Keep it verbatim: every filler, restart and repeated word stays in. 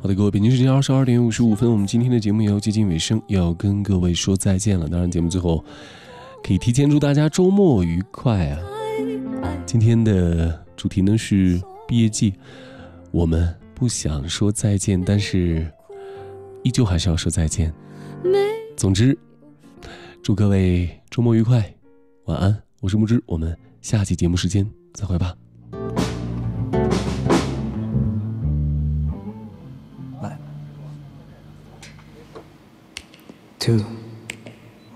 好的，各位，北京时间二十二点五十五分，我们今天的节目也要接近尾声，要跟各位说再见了。当然，节目最后可以提前祝大家周末愉快啊！今天的主题呢是毕业季，我们不想说再见，但是依旧还是要说再见。总之，祝各位周末愉快，晚安，我是木之，我们下期节目时间再会吧。 来 ，two。